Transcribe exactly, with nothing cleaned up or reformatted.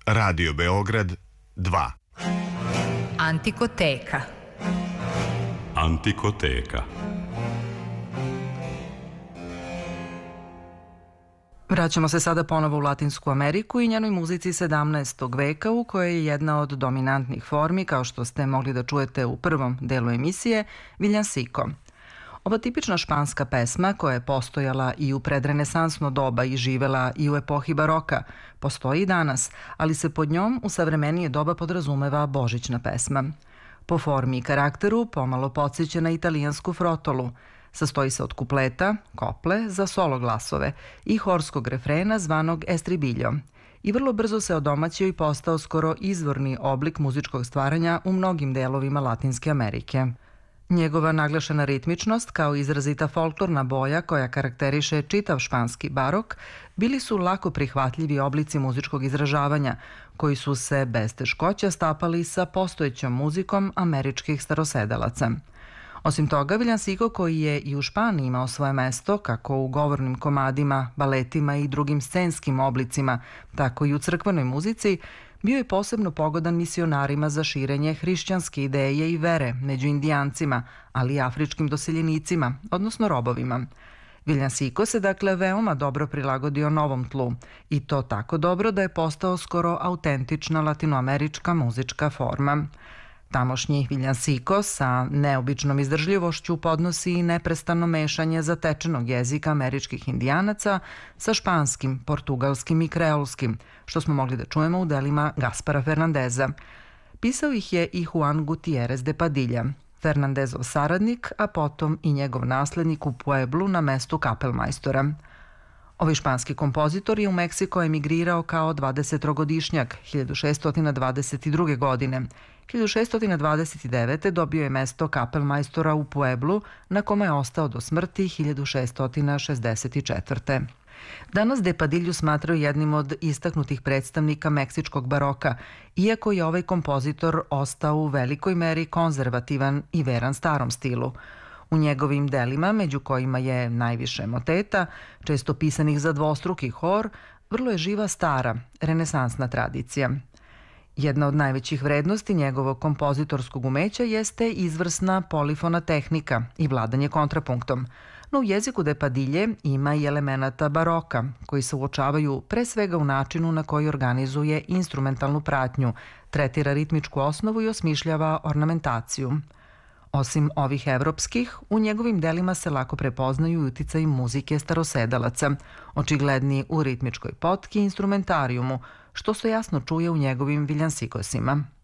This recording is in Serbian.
Radio Beograd dva. Antikoteka. Antikoteka. Vraćamo se sada ponovo u Latinsku Ameriku i njenoj muzici sedamnaestog veka, u kojoj je jedna od dominantnih formi, kao što ste mogli da čujete u prvom delu emisije, villancico. Ova tipična španska pesma, koja je postojala i u predrenesansno doba i živela i u epohi baroka, postoji i danas, ali se pod njom u savremenije doba podrazumeva božićna pesma. Po formi i karakteru pomalo podsjeća na italijansku frotolu. Sastoji se od kupleta, kople za solo glasove i horskog refrena zvanog estribiljo. I vrlo brzo se odomaćio i postao skoro izvorni oblik muzičkog stvaranja u mnogim delovima Latinske Amerike. Njegova naglašena ritmičnost, kao izrazita folklorna boja koja karakteriše čitav španski barok, bili su lako prihvatljivi oblici muzičkog izražavanja, koji su se bez teškoća stapali sa postojećom muzikom američkih starosedalaca. Osim toga, villancico, koji je i u Španiji imao svoje mesto, kako u govornim komadima, baletima i drugim scenskim oblicima, tako i u crkvenoj muzici, bio je posebno pogodan misionarima za širenje hrišćanske ideje i vere među indijancima, ali i afričkim doseljenicima, odnosno robovima. Villancico se dakle veoma dobro prilagodio novom tlu, i to tako dobro da je postao skoro autentična latinoamerička muzička forma. Tamošnji villancico sa neobičnom izdržljivošću podnosi i neprestano mešanje zatečenog jezika američkih indijanaca sa španskim, portugalskim i kreolskim, što smo mogli da čujemo u delima Gaspara Fernandeza. Pisao ih je i Juan Gutierrez de Padilla, Fernandezov saradnik, a potom i njegov naslednik u Pueblu na mestu kapelmajstora. Ovaj španski kompozitor je u Meksiko emigrirao kao dvadesetogodišnjak hiljadu šeststo dvadeset druge. godine. hiljadu šeststo dvadeset devete. dobio je mesto kapelmajstora u Pueblu, na kome je ostao do smrti hiljadu šeststo šezdeset četvrte. Danas de Padilju smatraju jednim od istaknutih predstavnika meksičkog baroka, iako je ovaj kompozitor ostao u velikoj meri konzervativan i veran starom stilu. U njegovim delima, među kojima je najviše moteta, često pisanih za dvostruki hor, vrlo je živa stara, renesansna tradicija. Jedna od najvećih vrednosti njegovog kompozitorskog umeća jeste izvrsna polifona tehnika i vladanje kontrapunktom. No u jeziku de Padilje ima i elemenata baroka, koji se uočavaju pre svega u načinu na koji organizuje instrumentalnu pratnju, tretira ritmičku osnovu i osmišljava ornamentaciju. Osim ovih evropskih, u njegovim delima se lako prepoznaju i uticaji muzike starosedalaca, očigledni u ritmičkoj potki i instrumentarijumu, što se jasno čuje u njegovim villancicosima.